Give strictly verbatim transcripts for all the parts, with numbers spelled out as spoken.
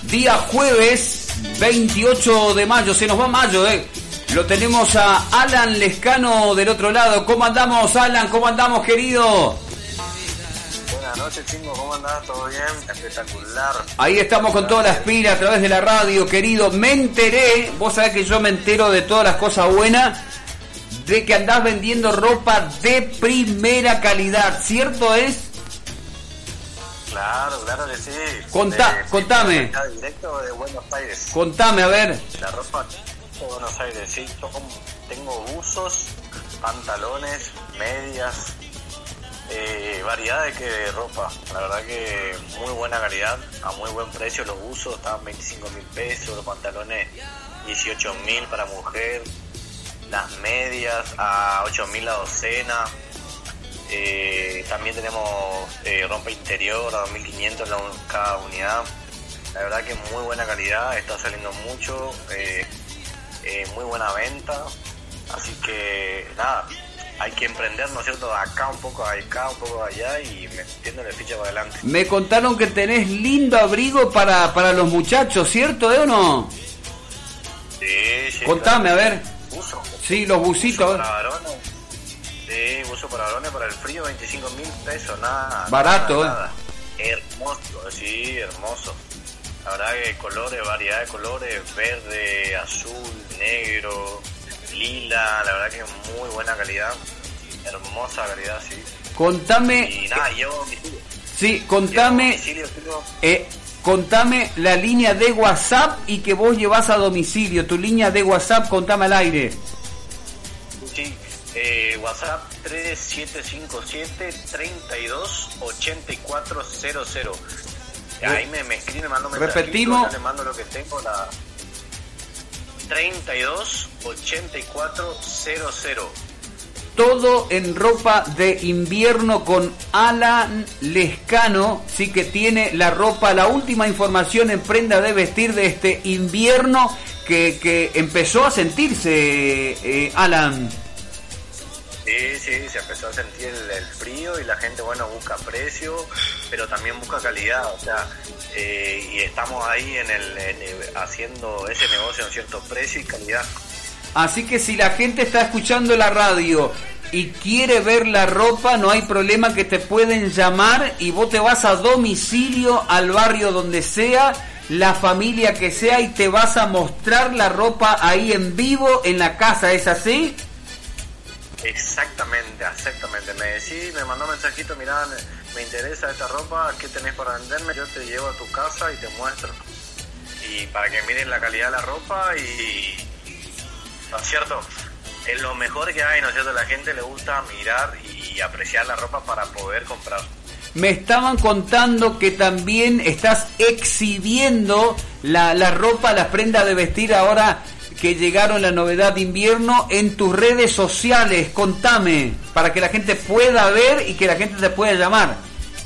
Día jueves veintiocho de mayo, se nos va mayo, eh. Lo tenemos a Alan Lescano del otro lado. ¿Cómo andamos, Alan? ¿Cómo andamos, querido? Buenas noches, Chingo. ¿Cómo andás? ¿Todo bien? Espectacular. Ahí estamos con todas las pilas a través de la radio, querido. Me enteré, vos sabés que yo me entero de todas las cosas buenas, de que andás vendiendo ropa de primera calidad, ¿cierto es? Claro, claro que sí. Contá, de, contame. De directo de Buenos Aires. Contame, a ver. La ropa de Buenos Aires, sí. Tengo buzos, pantalones, medias, eh, variedad de, que de ropa. La verdad que muy buena calidad, a muy buen precio. Los buzos estaban veinticinco mil pesos, los pantalones dieciocho mil para mujer, las medias a ocho mil la docena. Eh, también tenemos eh, ropa interior a dos mil quinientos la, cada unidad. La verdad que muy buena calidad, está saliendo mucho, eh, eh, muy buena venta. Así que nada, hay que emprender, ¿no es cierto? Acá un poco, acá un poco allá y metiéndole ficha para adelante. Me contaron que tenés lindo abrigo para, para los muchachos, ¿cierto, eh, o no? Sí, sí. Contame, claro. a ver. Buzo. Sí, los bucitos. Buzo para varones. Sí, buzo para varones para el frío, veinticinco mil pesos, nada. Barato, nada, nada. Hermoso, sí, hermoso. La verdad que colores, variedad de colores, verde, azul, negro, lila, la verdad que muy buena calidad, hermosa calidad, sí. Contame. Y nada, llevo domicilio. Sí, contame. Domicilio, eh, contame la línea de WhatsApp y que vos llevas a domicilio. Tu línea de WhatsApp, contame al aire. Sí. Eh, WhatsApp tres siete cinco siete, tres dos ocho cuatro cero cero. Ahí me, me escribe, me mando un mensajito. Repetimos. Le mando lo que tengo, la treinta y dos ochenta y cuatro cero cero. Todo en ropa de invierno con Alan Lescano, sí, que tiene la ropa, la última información en prenda de vestir de este invierno que, que empezó a sentirse, eh, Alan. Sí, sí, se empezó a sentir el, el frío y la gente, bueno, busca precio, pero también busca calidad, o sea, eh, y estamos ahí en el, en el haciendo ese negocio en cierto precio y calidad. Así que si la gente está escuchando la radio y quiere ver la ropa, no hay problema, que te pueden llamar y vos te vas a domicilio al barrio donde sea, la familia que sea, y te vas a mostrar la ropa ahí en vivo en la casa, ¿es así? Exactamente, exactamente. Me decís, me mandó un mensajito, mirá, me interesa esta ropa, ¿qué tenés para venderme? Yo te llevo a tu casa y te muestro. Y para que miren la calidad de la ropa y... ¿no es cierto? Es lo mejor que hay, ¿no es cierto? A la gente le gusta mirar y apreciar la ropa para poder comprar. Me estaban contando que también estás exhibiendo la, la ropa, las prendas de vestir ahora que llegaron, la novedad de invierno, en tus redes sociales. Contame, para que la gente pueda ver y que la gente te pueda llamar.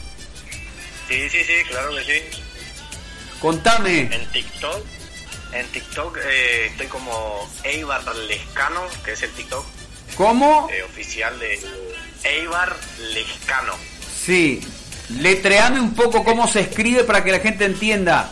Sí, sí, sí, claro que sí. Contame. En TikTok, en TikTok eh, estoy como Eibar Lescano, que es el TikTok. ¿Cómo? Eh, oficial de Eibar Lescano. Sí, letreame un poco cómo se escribe para que la gente entienda.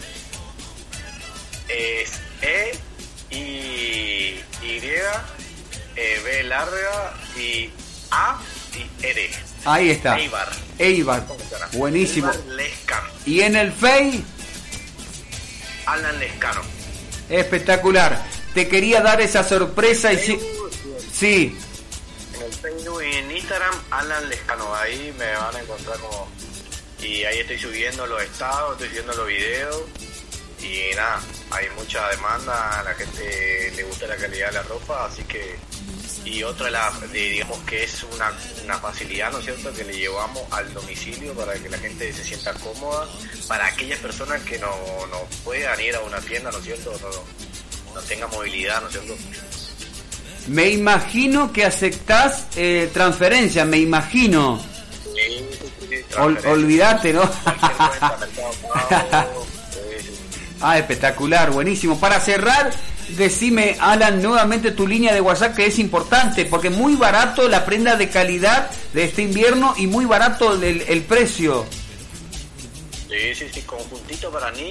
Es E I Y, eh, B larga y A y R. Ahí está. Eibar. Eibar. Buenísimo. Eibar Lescano. ¿Y en el Face? Alan Lescano. Espectacular. Te quería dar esa sorpresa y sí. Sí. En el Facebook y en Instagram, Alan Lescano. Ahí me van a encontrar como... Y ahí estoy subiendo los estados, estoy subiendo los videos. Y nada, hay mucha demanda, a la gente le gusta la calidad de la ropa, así que... Y otra, la, de, digamos que es una, una facilidad, ¿no es cierto?, que le llevamos al domicilio para que la gente se sienta cómoda, para aquellas personas que no, no puedan ir a una tienda, ¿no es cierto?, no, no tengan movilidad, ¿no es cierto? Me imagino que aceptás eh, transferencia, me imagino. Sí, sí, sí, Ol, olvídate, ¿no? Cuenta, Mercado Pago, sí, sí. Ah, espectacular, buenísimo. Para cerrar, decime, Alan, nuevamente tu línea de WhatsApp, que es importante, porque muy barato la prenda de calidad de este invierno y muy barato el, el precio. Sí, sí, sí, conjuntito para niños.